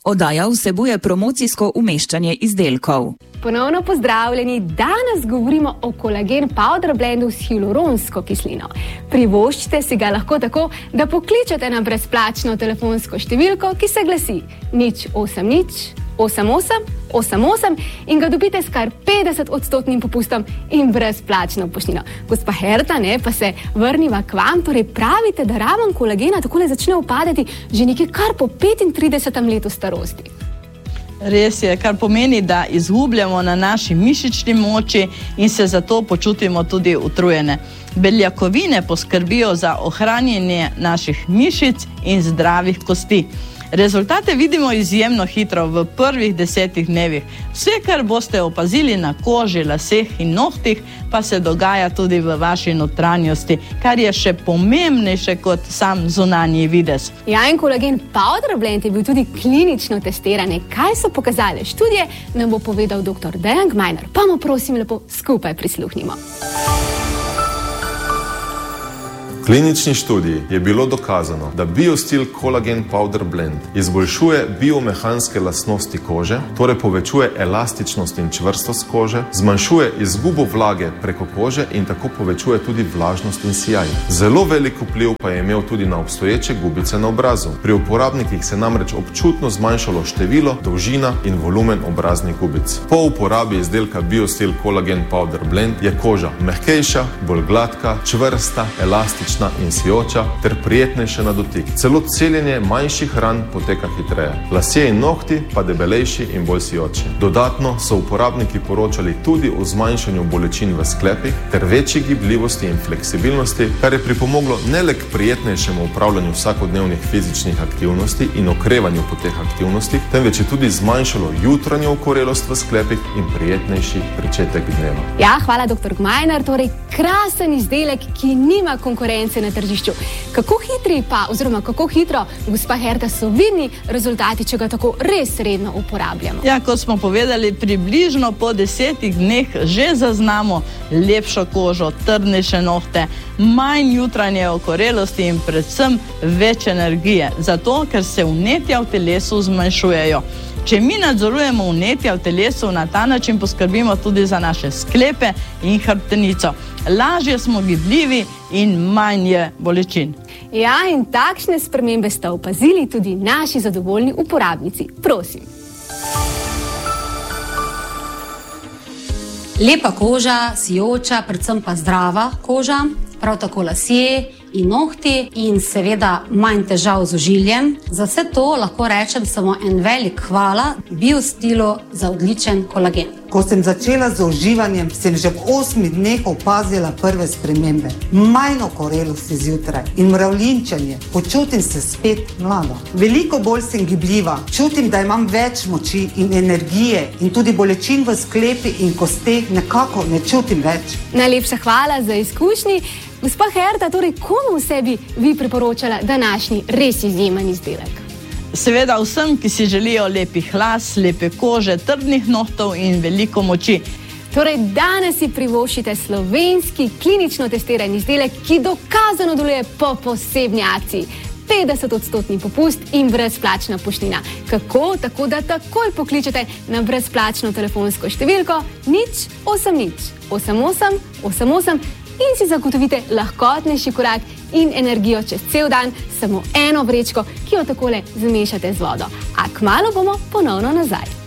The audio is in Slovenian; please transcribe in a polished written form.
Oddaja vsebuje promocijsko umeščanje izdelkov. Ponovno pozdravljeni, danes govorimo o kolagen powder blendu s hialuronsko kislino. Privoščite si ga lahko tako, da pokličete na brezplačno telefonsko številko, ki se glasi 080 88 88 in ga dobite s kar 50% popustom in brezplačno poštnino. Gospa Herta, pa se vrniva k vam, torej pravite, da raven kolagena takole začne upadati že nekje kar po 35. letu starosti. Res je, kar pomeni, da izgubljamo na naši mišični moči in se zato počutimo tudi utrujene. Beljakovine poskrbijo za ohranjanje naših mišic in zdravih kosti. Rezultate vidimo izjemno hitro v prvih 10 dnevih. Vse, kar boste opazili na koži, laseh in nohtih, pa se dogaja tudi v vaši notranjosti, kar je še pomembnejše kot sam zunanji videz. Ja, in kolagen powder blend je bil tudi klinično testiran. Kaj so pokazale študije, nam bo povedal dr. Dejan Gmajner. Pa mu prosim lepo skupaj prisluhnimo. V klinični študiji je bilo dokazano, da BioSteel Collagen Powder Blend izboljšuje biomehanske lastnosti kože, torej povečuje elastičnost in čvrstost kože, zmanjšuje izgubo vlage preko kože in tako povečuje tudi vlažnost in sijaj. Zelo velik vpliv pa je imel tudi na obstoječe gubice na obrazu. Pri uporabnikih se namreč občutno zmanjšalo število, dolžina in volumen obraznih gubic. Po uporabi izdelka BioSteel Collagen Powder Blend je koža mehkejša, bolj gladka, čvrsta, elastična in sijoča ter prijetnejša na dotik. Celo celjenje manjših ran poteka hitreje. Lasje in nohti pa debelejši in bolj sijoči. Dodatno so uporabniki poročali tudi o zmanjšanju bolečin v sklepih ter večji gibljivosti in fleksibilnosti, kar je pripomoglo ne le k prijetnejšemu upravljanju vsakodnevnih fizičnih aktivnosti in okrevanju po teh aktivnostih, temveč je tudi zmanjšalo jutranjo okorelost v sklepih in prijetnejši pričetek dneva. Ja, hvala dr. Gmajner, torej krasen izdelek, ki nima konkurence na tržišču. Kako hitro, gospa Herta, so vidni rezultati, če ga tako res redno uporabljamo? Ja, kot smo povedali, približno po 10 dneh že zaznamo lepšo kožo, trdnejše nohte, manj jutranje okorelosti in predvsem več energije. Zato, ker se vnetja v telesu zmanjšujejo. Če mi nadzorujemo vnetja v telesu, na ta način poskrbimo tudi za naše sklepe in hrbtenico. Lažje smo gibljivi in manj je bolečin. Ja, in takšne spremembe sta opazili tudi naši zadovoljni uporabnici. Prosim. Lepa koža, sijoča, predvsem pa zdrava koža, prav tako lasje in nohti in seveda manj težav z ožiljem. Za vse to lahko rečem samo en velik hvala BioSteelu za odličen kolagen. Ko sem začela z uživanjem, sem že v 8 dneh opazila prve spremembe. Manj okorelosti zjutraj in mravljinčenje. Počutim se spet mlado. Veliko bolj sem gibljiva. Čutim, da imam več moči in energije in tudi bolečin v sklepi in kosteh nekako ne čutim več. Najlepša hvala za izkušnji. Gospa Herta, torej komu vse bi vi priporočala današnji res izjemen izdelek? Seveda vsem, ki si želijo lepih las, lepe kože, trdnih nohtov in veliko moči. Torej danes si privoščite slovenski klinično testiran izdelek, ki dokazano deluje po posebni akciji. 50% popust in brezplačna poštnina. Kako? Tako da takoj pokličete na brezplačno telefonsko številko 080 88 88 in si zagotovite lahkotnejši korak in energijo čez cel dan, samo eno vrečko, ki jo takole zmešate z vodo. A kmalu bomo ponovno nazaj.